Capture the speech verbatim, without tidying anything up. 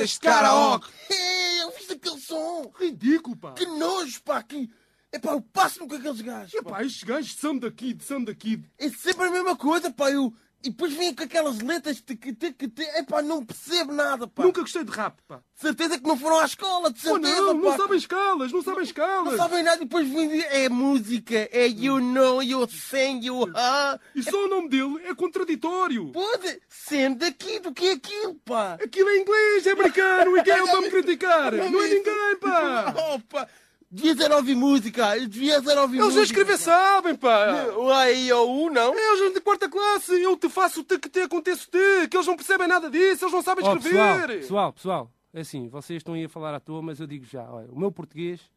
Bandas de karaoke. É, eu fiz aquele som. Ridículo, pá. Que nojo, pá. Que... Epá, eu passo-me com aqueles gajos. Epá, estes gajos são daqui, são daqui. É sempre a mesma coisa, pá. Eu... E depois vêm com aquelas letras que te, que te... Epá, não percebo nada, pá. Nunca gostei de rap, pá. De certeza que não foram à escola, de Oh, certeza, não, pá. não sabem escalas, não sabem escalas. Não sabem nada e depois vêm dizer, é música, é you know, you sing, you ha. E só o nome dele é contraditório. Pode, sendo daqui do que é aquilo, pá. Aquilo é inglês, é americano, e quem é para me criticar? Não é ninguém, pá. Oh, pá. Devia ser ouvir música, devia ser ouvir Eles música. a escrever sabem, pá. O A, I, O, U, não? Eles de quarta classe, eu te faço o te que te aconteço te, que eles não percebem nada disso, eles não sabem Oh, escrever. pessoal, pessoal, pessoal, é assim, vocês estão aí a falar à toa, mas eu digo já, olha, o meu português